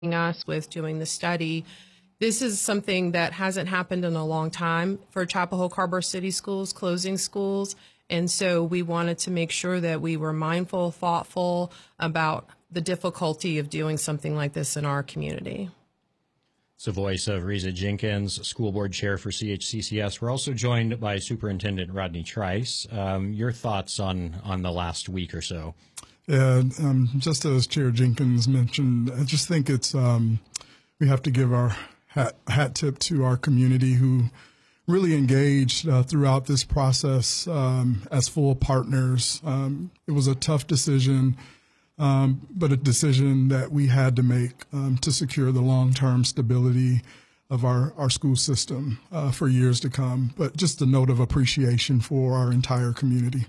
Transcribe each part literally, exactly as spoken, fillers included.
us with doing the study. This is something that hasn't happened in a long time for Chapel Hill Carver City Schools, closing schools. And so we wanted to make sure that we were mindful, thoughtful about the difficulty of doing something like this in our community. It's the voice of Reza Jenkins, School Board Chair for C H C C S. We're also joined by Superintendent Rodney Trice. Um, your thoughts on, on the last week or so? Yeah, um, just as Chair Jenkins mentioned, I just think it's um, we have to give our hat, hat tip to our community who really engaged uh, throughout this process um, as full partners. Um, it was a tough decision, um, but a decision that we had to make um, to secure the long-term stability of our, our school system uh, for years to come. But just a note of appreciation for our entire community.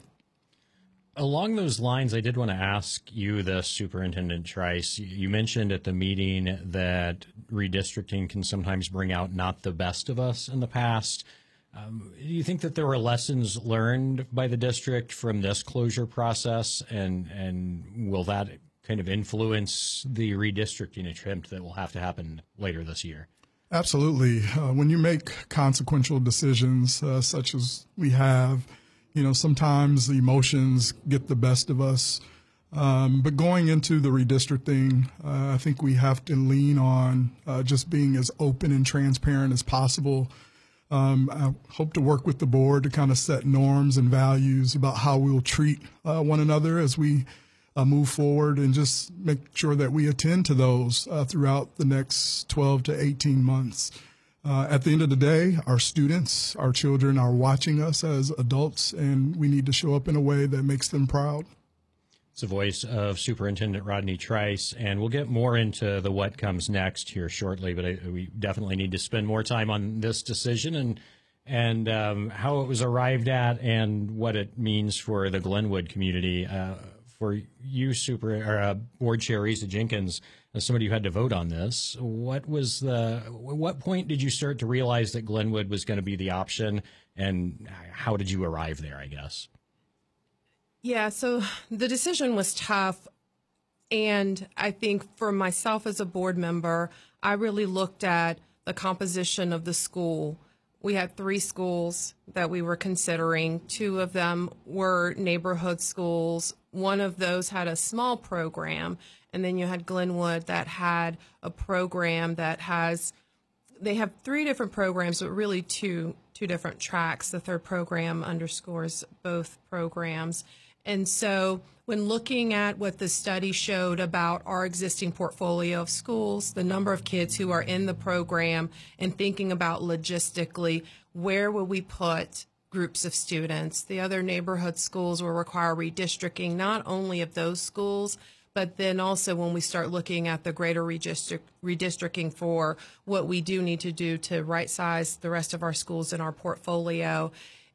Along those lines, I did want to ask you this, Superintendent Trice. You mentioned at the meeting that redistricting can sometimes bring out not the best of us in the past. Um, do you think that there were lessons learned by the district from this closure process, and, and will that kind of influence the redistricting attempt that will have to happen later this year? Absolutely. Uh, when you make consequential decisions uh, such as we have, you know, sometimes the emotions get the best of us. Um, but going into the redistricting, uh, I think we have to lean on uh, just being as open and transparent as possible. Um, I hope to work with the board to kind of set norms and values about how we'll treat uh, one another as we uh, move forward, and just make sure that we attend to those uh, throughout the next twelve to eighteen months. Uh, at the end of the day, our students, our children are watching us as adults, and we need to show up in a way that makes them proud. It's the voice of Superintendent Rodney Trice, and we'll get more into the what comes next here shortly, but I, we definitely need to spend more time on this decision and and um, how it was arrived at and what it means for the Glenwood community. Uh, for you, Super or uh, Board Chair Reza Jenkins, as somebody who had to vote on this, what was the what point did you start to realize that Glenwood was going to be the option, and how did you arrive there, I guess? Yeah, so the decision was tough, and I think for myself as a board member, I really looked at the composition of the school. We had three schools that we were considering. Two of them were neighborhood schools. One of those had a small program, and then you had Glenwood that had a program that has, they have three different programs, but really two, two different tracks. The third program underscores both programs. And so when looking at what the study showed about our existing portfolio of schools, the number of kids who are in the program, and thinking about logistically, where will we put groups of students? The other neighborhood schools will require redistricting, not only of those schools, but then also when we start looking at the greater redistrict, redistricting for what we do need to do to right size the rest of our schools in our portfolio,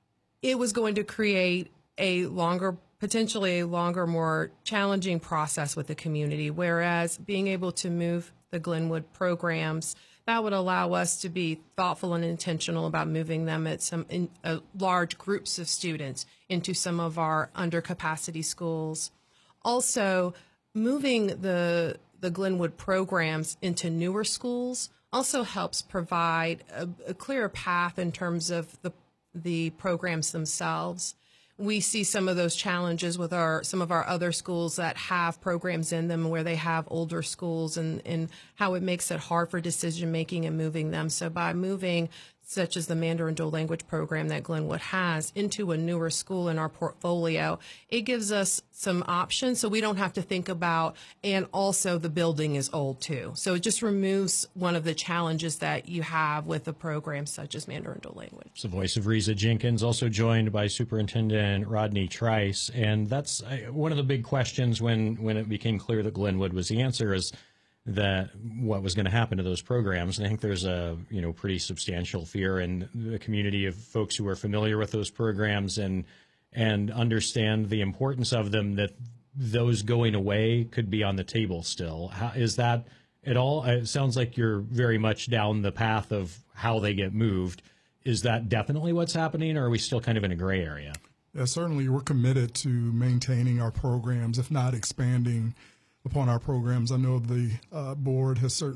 it was going to create a longer potentially a longer, more challenging process with the community, whereas being able to move the Glenwood programs, that would allow us to be thoughtful and intentional about moving them at some in, uh, large groups of students into some of our undercapacity schools. Also, moving the, the Glenwood programs into newer schools also helps provide a, a clearer path in terms of the, the programs themselves. We see some of those challenges with our some of our other schools that have programs in them where they have older schools, and, and how it makes it hard for decision making and moving them. So by moving, such as the Mandarin dual language program that Glenwood has, into a newer school in our portfolio, it gives us some options so we don't have to think about, and also the building is old too. So it just removes one of the challenges that you have with a program such as Mandarin dual language. It's the voice of Reza Jenkins, also joined by Superintendent Rodney Trice. And that's uh, one of the big questions when, when it became clear that Glenwood was the answer, is that what was going to happen to those programs. And I think there's a you know pretty substantial fear in the community of folks who are familiar with those programs and and understand the importance of them, that those going away could be on the table still. How, is that at all? It sounds like you're very much down the path of how they get moved. Is that definitely what's happening, or are we still kind of in a gray area? Yeah, certainly we're committed to maintaining our programs, if not expanding upon our programs. I know the uh, board has certainly